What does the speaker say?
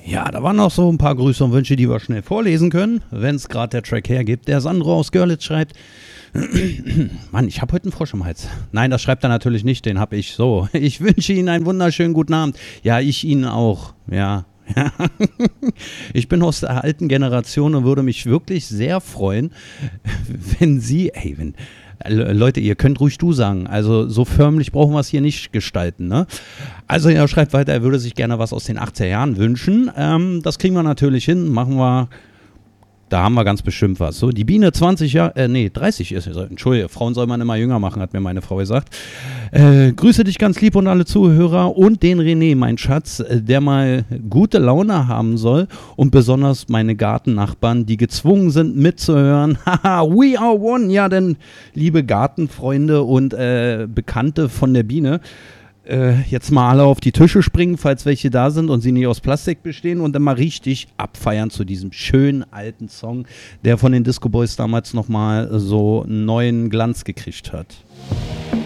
Ja, da waren noch so ein paar Grüße und Wünsche, die wir schnell vorlesen können, wenn es gerade der Track hergibt. Der Sandro aus Görlitz schreibt, Mann, ich habe heute einen Frosch im Hals. Nein, das schreibt er natürlich nicht, den habe ich so. Ich wünsche Ihnen einen wunderschönen guten Abend. Ja, ich Ihnen auch, ja. Ich bin aus der alten Generation und würde mich wirklich sehr freuen, wenn Sie, Leute, ihr könnt ruhig du sagen, also so förmlich brauchen wir es hier nicht gestalten, ne? Also er schreibt weiter, er würde sich gerne was aus den 80er Jahren wünschen, das kriegen wir natürlich hin, machen wir. Da haben wir ganz bestimmt was. So, die Biene 30 ist. Entschuldige, Frauen soll man immer jünger machen, hat mir meine Frau gesagt. Grüße dich ganz lieb und alle Zuhörer und den René, mein Schatz, der mal gute Laune haben soll und besonders meine Gartennachbarn, die gezwungen sind mitzuhören. Haha, we are one. Ja, denn liebe Gartenfreunde und Bekannte von der Biene, jetzt mal alle auf die Tische springen, falls welche da sind und sie nicht aus Plastik bestehen und dann mal richtig abfeiern zu diesem schönen alten Song, der von den Disco Boys damals nochmal so einen neuen Glanz gekriegt hat.